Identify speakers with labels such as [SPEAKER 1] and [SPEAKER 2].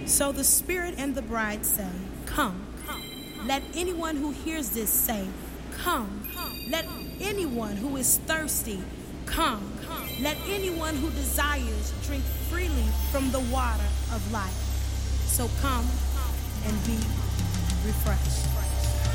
[SPEAKER 1] So the Spirit and the bride say, come. Let anyone who hears this say, come. Let anyone who is thirsty come. Let anyone who desires drink freely from the water of life. So come and be refreshed.